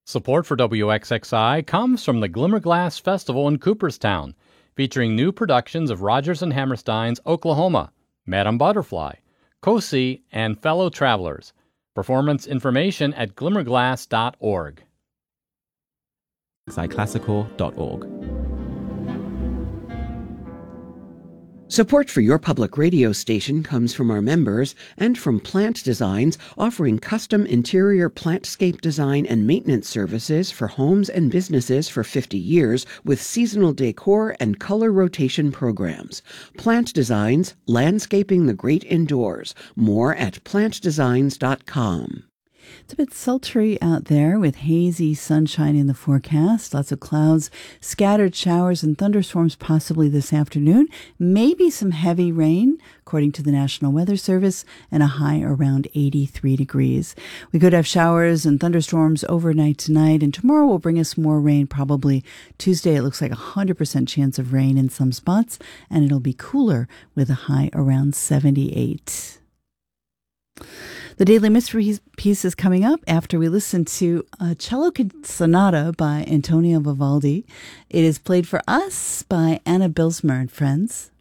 Support for WXXI comes from the Glimmerglass Festival in Cooperstown, featuring new productions of Rodgers and Hammerstein's Oklahoma, Madame Butterfly, Cosi, and Fellow Travelers. Performance information at glimmerglass.org. xiclassical.org. Support for your public radio station comes from our members and from Plant Designs, offering custom interior plantscape design and maintenance services for homes and businesses for 50 years with seasonal decor and color rotation programs. Plant Designs, landscaping the great indoors. More at plantdesigns.com. It's a bit sultry out there with hazy sunshine in the forecast. Lots of clouds, scattered showers and thunderstorms possibly this afternoon. Maybe some heavy rain, according to the National Weather Service, and a high around 83 degrees. We could have showers and thunderstorms overnight tonight, and tomorrow will bring us more rain. Probably Tuesday, it looks like 100% chance of rain in some spots, and it'll be cooler with a high around 78. The Daily Mystery piece is coming up after we listen to a cello sonata by Antonio Vivaldi. It is played for us by Anna Bilsmer and friends.